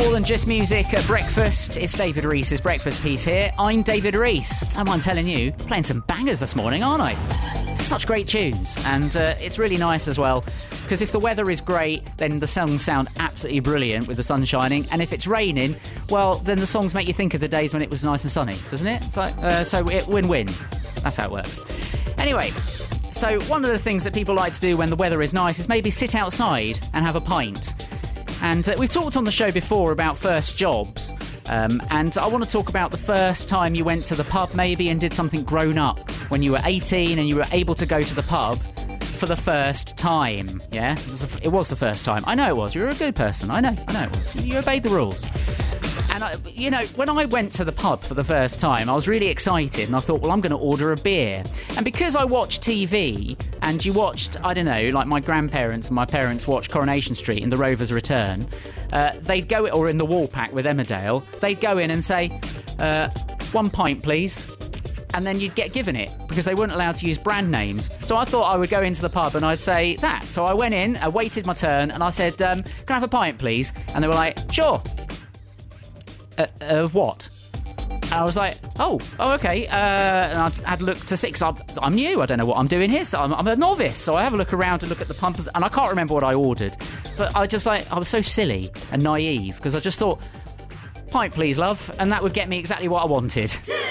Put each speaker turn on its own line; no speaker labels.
more than just music at breakfast. It's David Reese's breakfast piece here. I'm David Reese. I'm telling you, playing some bangers this morning, aren't I? Such great tunes, and it's really nice as well, because if the weather is great, then the songs sound absolutely brilliant with the sun shining, and if it's raining, well, then the songs make you think of the days when it was nice and sunny, doesn't it? It's like, so it win-win. That's how it works. Anyway, so one of the things that people like to do when the weather is nice is maybe sit outside and have a pint. And we've talked on the show before about first jobs, and I want to talk about the first time you went to the pub maybe and did something grown up, when you were 18 and you were able to go to the pub for the first time. Yeah, it was the first time. I know it was. You're a good person. I know it was. You obeyed the rules. And, when I went to the pub for the first time, I was really excited, and I thought, well, I'm going to order a beer. And because I watch TV, and you watched, I don't know, like my grandparents and my parents watched Coronation Street in The Rover's Return, they'd go, or in The Woolpack with Emmerdale, they'd go in and say, 1 pint, please. And then you'd get given it, because they weren't allowed to use brand names. So I thought I would go into the pub and I'd say that. So I went in, I waited my turn, and I said, can I have a pint, please? And they were like, sure. Of what? And I was like, oh, okay. And I had a look to see, because I'm new, I don't know what I'm doing here, so I'm a novice, so I have a look around to look at the pumpers, and I can't remember what I ordered. But I was so silly and naive, because I just thought, pint please, love, and that would get me exactly what I wanted.